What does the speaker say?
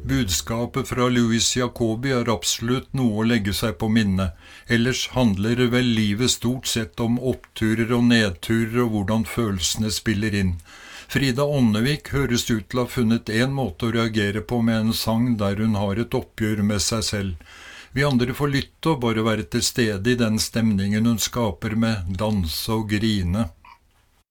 Budskapet fra Louis Jacobi absolutt noe å legge seg på minne. Ellers handler vel livet stort sett om oppturer og nedturer og hvordan følelsene spiller inn. Frida Ånnevik høres ut til å ha funnet en måte å reagere på med en sang der hun har et oppgjør med seg selv. Vi andre får lytte og bare være til stede i den stemningen hun skaper med danse og grine.